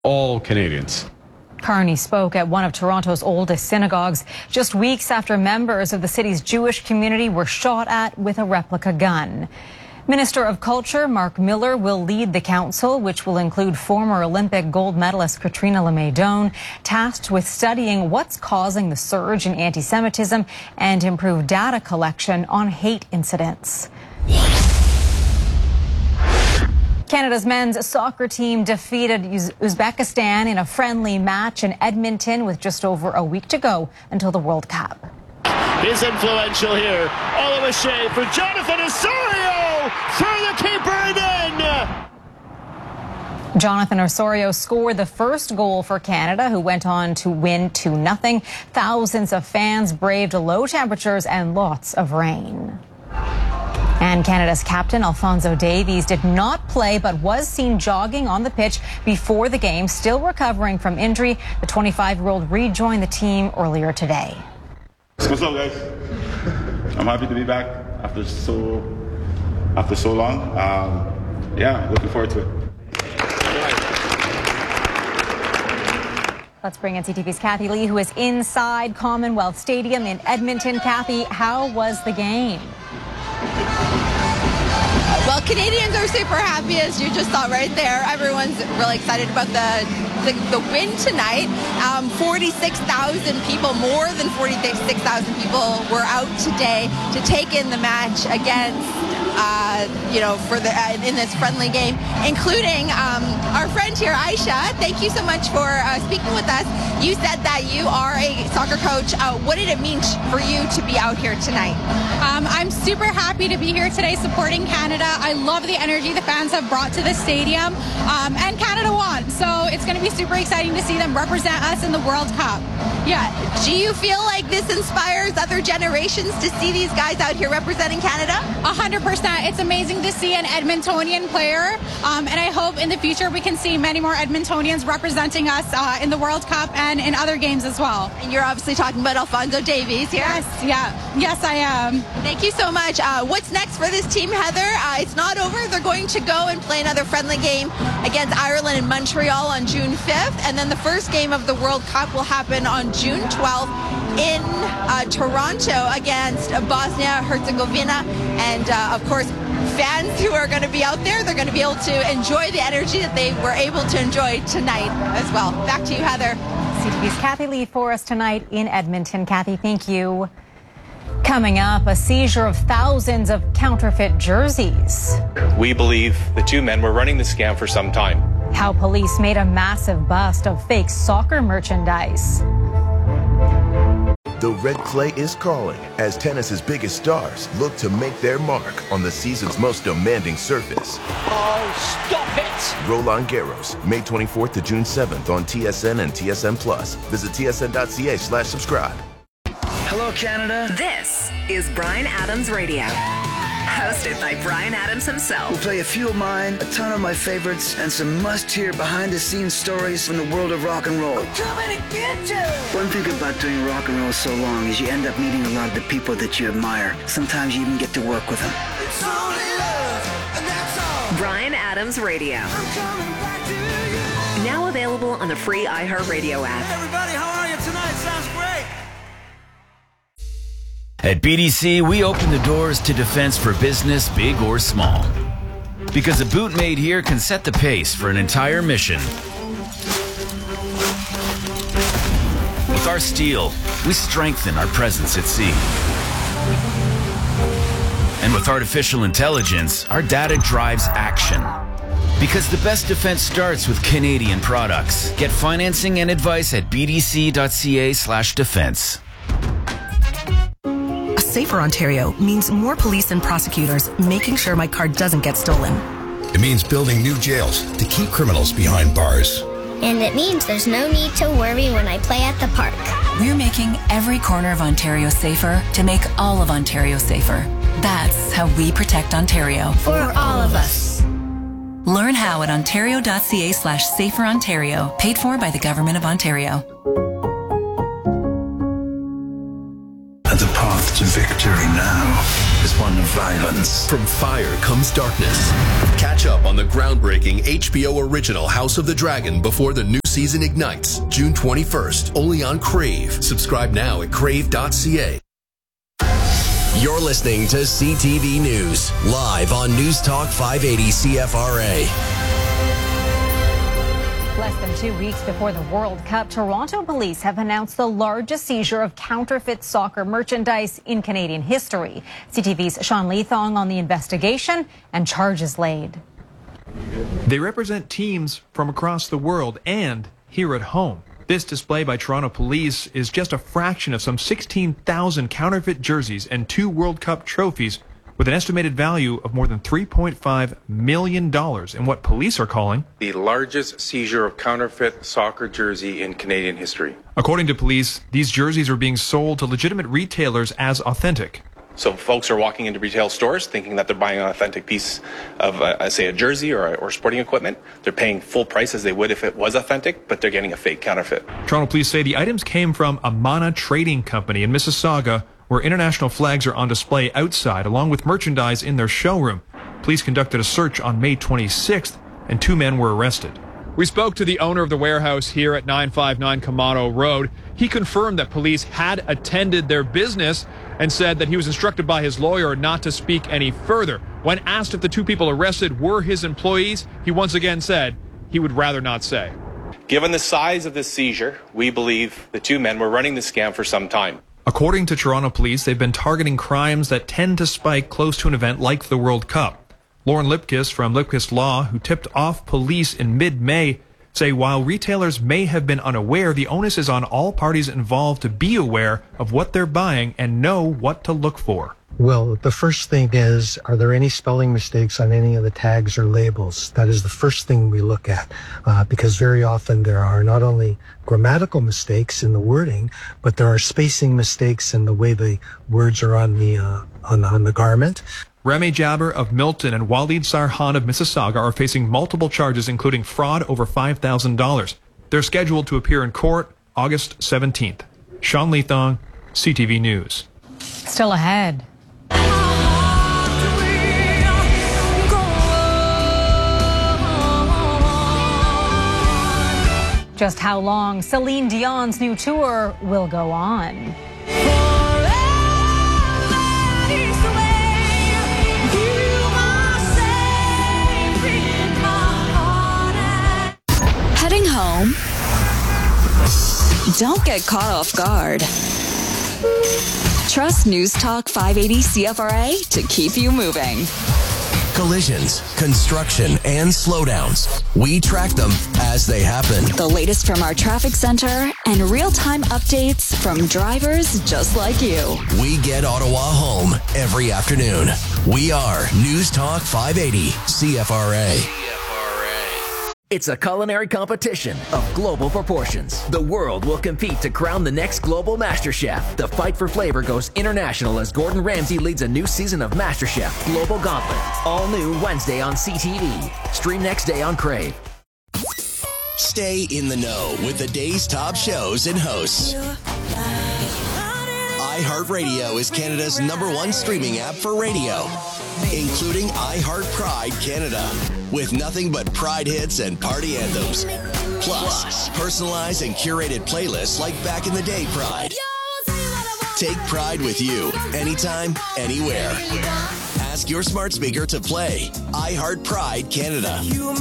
all Canadians. Carney spoke at one of Toronto's oldest synagogues just weeks after members of the city's Jewish community were shot at with a replica gun. Minister of Culture Mark Miller will lead the council, which will include former Olympic gold medalist Katrina LeMay-Doan, tasked with studying what's causing the surge in anti-Semitism and improve data collection on hate incidents. Canada's men's soccer team defeated Uzbekistan in a friendly match in Edmonton with just over a week to go until the World Cup. Is influential here. Oluwaseyi for Jonathan Osorio through the keeper and in. Jonathan Osorio scored the first goal for Canada, who went on to win 2-0. Thousands of fans braved low temperatures and lots of rain. And Canada's captain, Alphonso Davies, did not play but was seen jogging on the pitch before the game, still recovering from injury. The 25-year-old rejoined the team earlier today. What's up, guys? I'm happy to be back after so long. Yeah, looking forward to it. Let's bring in CTV's Kathy Lee, who is inside Commonwealth Stadium in Edmonton. Kathy, how was the game? Well, Canadians are super happy, as you just saw right there. Everyone's really excited about the win tonight. 46,000 people, more than 46,000 people were out today to take in the match against, in this friendly game, including our friend here, Aisha. Thank you so much for speaking with us. You said that you are a soccer coach. What did it mean for you to be out here tonight? I'm super happy to be here today supporting Canada. I love the energy the fans have brought to the stadium, and Canada won, so it's going to be super exciting to see them represent us in the World Cup. Yeah. Do you feel like this inspires other generations to see these guys out here representing Canada? 100%. It's amazing to see an Edmontonian player, and I hope in the future we can see many more Edmontonians representing us in the World Cup and in other games as well. And you're obviously talking about Alphonso Davies here. Yes, I am. Thank you so much. What's next for this team, Heather? It's not over. They're going to go and play another friendly game against Ireland in Montreal on June 5th, and then the first game of the World Cup will happen on June 12th in Toronto against Bosnia-Herzegovina. And, of course, fans who are going to be out there, they're going to be able to enjoy the energy that they were able to enjoy tonight as well. Back to you, Heather. CTV's Kathy Lee for us tonight in Edmonton. Kathy, thank you. Coming up, a seizure of thousands of counterfeit jerseys. We believe the two men were running the scam for some time. How police made a massive bust of fake soccer merchandise. The red clay is calling as tennis's biggest stars look to make their mark on the season's most demanding surface. Oh, stop it! Roland Garros, May 24th to June 7th on TSN and TSN Plus. Visit tsn.ca/subscribe. Hello, Canada. This is Bryan Adams Radio, hosted by Bryan Adams himself. We'll play a few of mine, a ton of my favorites, and some must-hear behind-the-scenes stories from the world of rock and roll. I'm coming to get you! One thing about doing rock and roll so long is you end up meeting a lot of the people that you admire. Sometimes you even get to work with them. It's only love, and that's all. Bryan Adams Radio. I'm coming back to you. Now available on the free iHeartRadio app. Hey everybody, how are you tonight? Sounds great. At BDC, we open the doors to defense for business, big or small. Because a boot made here can set the pace for an entire mission. With our steel, we strengthen our presence at sea. And with artificial intelligence, our data drives action. Because the best defense starts with Canadian products. Get financing and advice at bdc.ca/defense. Safer Ontario means more police and prosecutors making sure my car doesn't get stolen. It means building new jails to keep criminals behind bars. And it means there's no need to worry when I play at the park. We're making every corner of Ontario safer to make all of Ontario safer. That's how we protect Ontario. For all of us. Learn how at ontario.ca/saferontario, paid for by the Government of Ontario. The path to Victory now is one of violence. From fire comes darkness. Catch up on the groundbreaking HBO original House of the Dragon before the new season ignites, June 21st, only on Crave. Subscribe now at crave.ca. You're listening to CTV News, live on News Talk 580 CFRA. Less than 2 weeks before the World Cup, Toronto police have announced the largest seizure of counterfeit soccer merchandise in Canadian history. CTV's Sean Leathong on the investigation and charges laid. They represent teams from across the world and here at home. This display by Toronto police is just a fraction of some 16,000 counterfeit jerseys and 2 World Cup trophies with an estimated value of more than $3.5 million in what police are calling the largest seizure of counterfeit soccer jersey in Canadian history. According to police, these jerseys are being sold to legitimate retailers as authentic. So folks are walking into retail stores thinking that they're buying an authentic piece of, say, a jersey or sporting equipment. They're paying full price as they would if it was authentic, but they're getting a fake counterfeit. Toronto police say the items came from Amana Trading Company in Mississauga, where international flags are on display outside, along with merchandise in their showroom. Police conducted a search on May 26th, and 2 men were arrested. We spoke to the owner of the warehouse here at 959 Kamado Road. He confirmed that police had attended their business and said that he was instructed by his lawyer not to speak any further. When asked if the 2 people arrested were his employees, he once again said he would rather not say. Given the size of this seizure, we believe the 2 men were running the scam for some time. According to Toronto police, they've been targeting crimes that tend to spike close to an event like the World Cup. Lauren Lipkiss from Lipkiss Law, who tipped off police in mid-May, say while retailers may have been unaware, the onus is on all parties involved to be aware of what they're buying and know what to look for. Well, the first thing is, are there any spelling mistakes on any of the tags or labels? That is the first thing we look at, because very often there are not only grammatical mistakes in the wording, but there are spacing mistakes in the way the words are on the garment. Remy Jabber of Milton and Waleed Sarhan of Mississauga are facing multiple charges, including fraud over $5,000. They're scheduled to appear in court August 17th. Sean Leathong, CTV News. Still ahead. Just how long Celine Dion's new tour will go on. Heading home? Don't get caught off guard. Trust News Talk 580 CFRA to keep you moving. Collisions, construction, and slowdowns. We track them as they happen. The latest from our traffic center and real-time updates from drivers just like you. We get Ottawa home every afternoon. We are News Talk 580 CFRA. It's a culinary competition of global proportions. The world will compete to crown the next global MasterChef. The fight for flavor goes international as Gordon Ramsay leads a new season of MasterChef Global Gauntlet. All new Wednesday on CTV. Stream next day on Crave. Stay in the know with the day's top shows and hosts. iHeartRadio is Canada's #1 streaming app for radio, including iHeart Pride Canada, with nothing but Pride hits and party anthems. Plus, personalized and curated playlists like back in the day Pride. Take Pride with you, anytime, anywhere. Ask your smart speaker to play iHeart Pride Canada.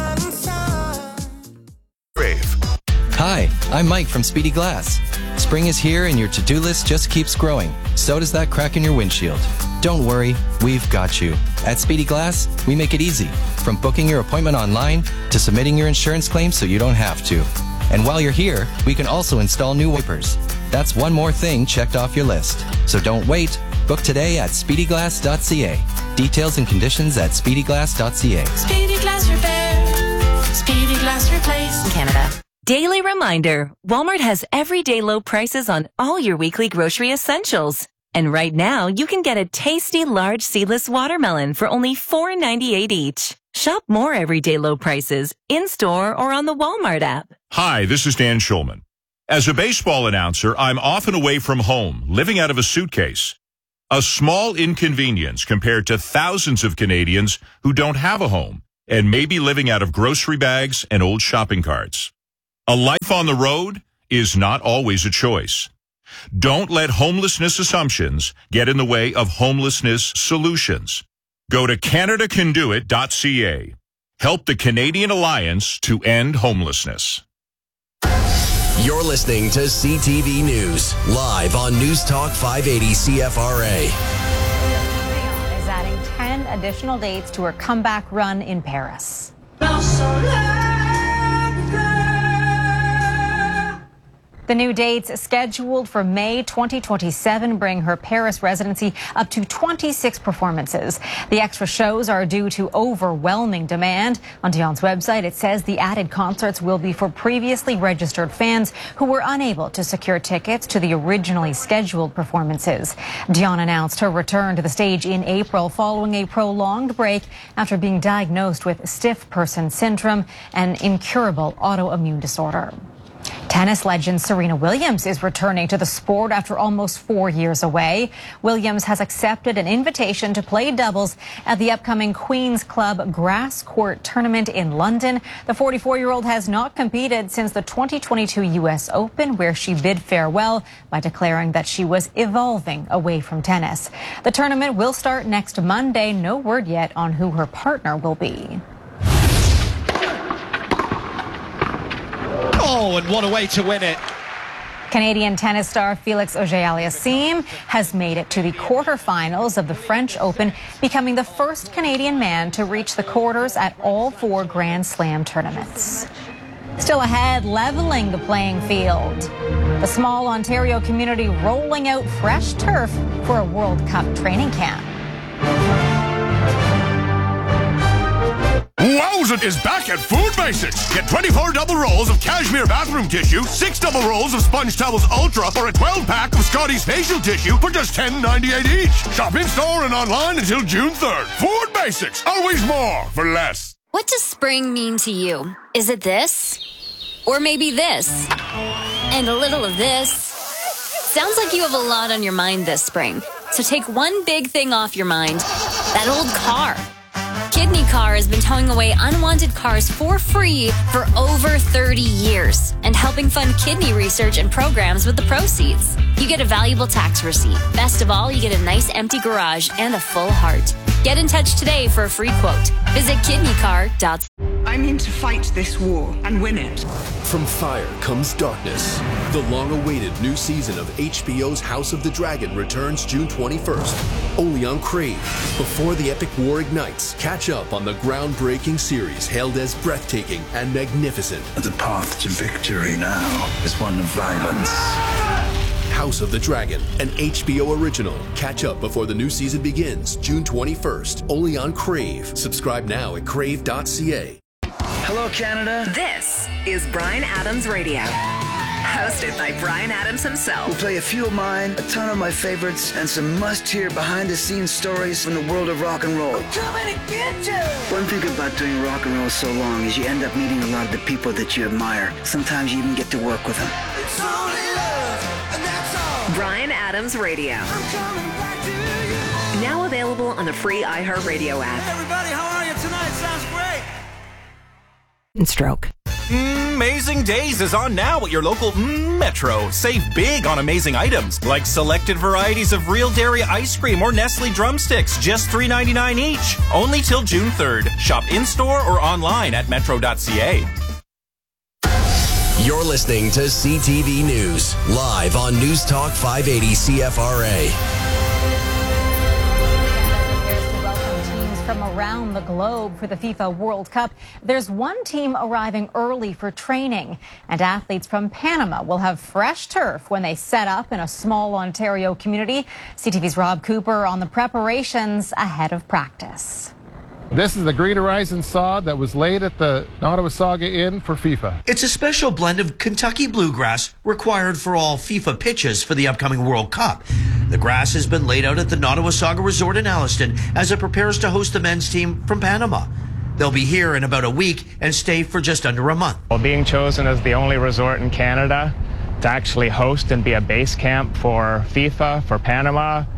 Brave. Hi, I'm Mike from Speedy Glass. Spring is here and your to-do list just keeps growing. So does that crack in your windshield. Don't worry, we've got you. At Speedy Glass, we make it easy. From booking your appointment online to submitting your insurance claim so you don't have to. And while you're here, we can also install new wipers. That's one more thing checked off your list. So don't wait. Book today at speedyglass.ca. Details and conditions at speedyglass.ca. Speedy Glass Repair. Speedy Glass Replace. Canada. Daily reminder, Walmart has everyday low prices on all your weekly grocery essentials. And right now, you can get a tasty large seedless watermelon for only $4.98 each. Shop more everyday low prices in-store or on the Walmart app. Hi, this is Dan Schulman. As a baseball announcer, I'm often away from home, living out of a suitcase. A small inconvenience compared to thousands of Canadians who don't have a home and may be living out of grocery bags and old shopping carts. A life on the road is not always a choice. Don't let homelessness assumptions get in the way of homelessness solutions. Go to CanadaCanDoIt.ca. Help the Canadian Alliance to End Homelessness. You're listening to CTV News, live on News Talk 580 CFRA. Is adding 10 additional dates to her comeback run in Paris. The new dates scheduled for May 2027 bring her Paris residency up to 26 performances. The extra shows are due to overwhelming demand. On Dionne's website, it says the added concerts will be for previously registered fans who were unable to secure tickets to the originally scheduled performances. Dionne announced her return to the stage in April following a prolonged break after being diagnosed with stiff person syndrome, an incurable autoimmune disorder. Tennis legend Serena Williams is returning to the sport after almost 4 years away. Williams has accepted an invitation to play doubles at the upcoming Queen's Club Grass Court Tournament in London. The 44-year-old has not competed since the 2022 U.S. Open, where she bid farewell by declaring that she was evolving away from tennis. The tournament will start next Monday. No word yet on who her partner will be. Oh, and what a way to win it. Canadian tennis star Felix Auger-Aliassime has made it to the quarterfinals of the French Open, becoming the first Canadian man to reach the quarters at all 4 Grand Slam tournaments. Still ahead, leveling the playing field. The small Ontario community rolling out fresh turf for a World Cup training camp. Wowza is back at Food Basics. Get 24 double rolls of cashmere bathroom tissue, 6 double rolls of Sponge Towels Ultra, or a 12-pack of Scotty's facial tissue for just $10.98 each. Shop in-store and online until June 3rd. Food Basics. Always more for less. What does spring mean to you? Is it this? Or maybe this? And a little of this? Sounds like you have a lot on your mind this spring. So take one big thing off your mind. That old car. Kidney Car has been towing away unwanted cars for free for over 30 years and helping fund kidney research and programs with the proceeds. You get a valuable tax receipt. Best of all, you get a nice empty garage and a full heart. Get in touch today for a free quote. Visit kidneycar.ca. I mean to fight this war and win it. From fire comes darkness. The long-awaited new season of HBO's House of the Dragon returns June 21st, only on Crave. Before the epic war ignites, catch up on the groundbreaking series hailed as breathtaking and magnificent. The path to victory now is one of violence. House of the Dragon, an HBO original. Catch up before the new season begins, June 21st, only on Crave. Subscribe now at crave.ca. Hello, Canada. This is Bryan Adams Radio. Hosted by Bryan Adams himself. We'll play a few of mine, a ton of my favorites, and some must-hear behind-the-scenes stories from the world of rock and roll. I'm coming to get you. One thing about doing rock and roll so long is you end up meeting a lot of the people that you admire. Sometimes you even get to work with them. It's only love, and that's all. Bryan Adams Radio. I'm coming back to you. Now available on the free iHeartRadio app. Hey everybody, how are you tonight? Sounds great. Stroke. Amazing Days is on now at your local Metro. Save big on amazing items like selected varieties of real dairy ice cream or Nestle drumsticks, just $3.99 each. Only till June 3rd. Shop in-store or online at metro.ca. You're listening to CTV News, live on News Talk 580 CFRA. From around the globe for the FIFA World Cup. There's one team arriving early for training, and athletes from Panama will have fresh turf when they set up in a small Ontario community. CTV's Rob Cooper on the preparations ahead of practice. This is the Green Horizon sod that was laid at the Nottawasaga Inn for FIFA. It's a special blend of Kentucky bluegrass required for all FIFA pitches for the upcoming World Cup. The grass has been laid out at the Nottawasaga Resort in Alliston as it prepares to host the men's team from Panama. They'll be here in about a week and stay for just under a month. Well, being chosen as the only resort in Canada to actually host and be a base camp for FIFA, for Panama,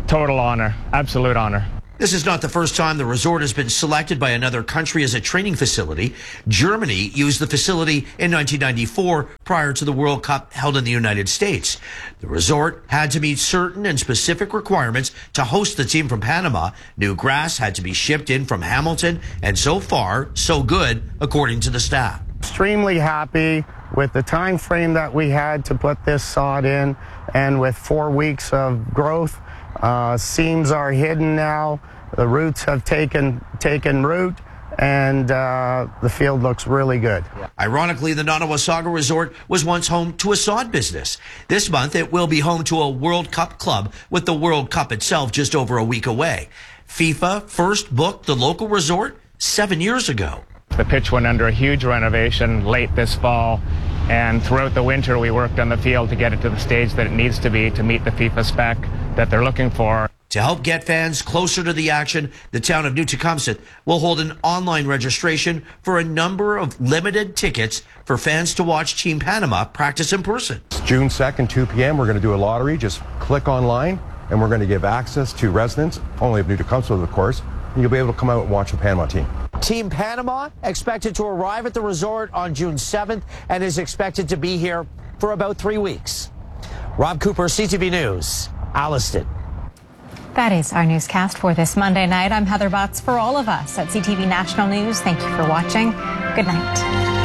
Total honor, absolute honor. This is not the first time the resort has been selected by another country as a training facility. Germany used the facility in 1994 prior to the World Cup held in the United States. The resort had to meet certain and specific requirements to host the team from Panama. New grass had to be shipped in from Hamilton, and so far, so good, according to the staff. Extremely happy with the time frame that we had to put this sod in, and with 4 weeks of growth. Seams are hidden now. The roots have taken root, and the field looks really good. Ironically, the Nottawasaga Resort was once home to a sod business. This month, it will be home to a World Cup club, with the World Cup itself just over a week away. FIFA first booked the local resort 7 years ago. The pitch went under a huge renovation late this fall, and throughout the winter we worked on the field to get it to the stage that it needs to be to meet the FIFA spec that they're looking for. To help get fans closer to the action, the town of New Tecumseh will hold an online registration for a number of limited tickets for fans to watch Team Panama practice in person. June 2nd, 2 p.m., we're going to do a lottery. Just click online, and we're going to give access to residents, only of New Tecumseh, of course, and you'll be able to come out and watch the Panama team. Team Panama expected to arrive at the resort on June 7th and is expected to be here for about 3 weeks. Rob Cooper, CTV News, Alliston. That is our newscast for this Monday night. I'm Heather Butts. For all of us at CTV National News, thank you for watching. Good night.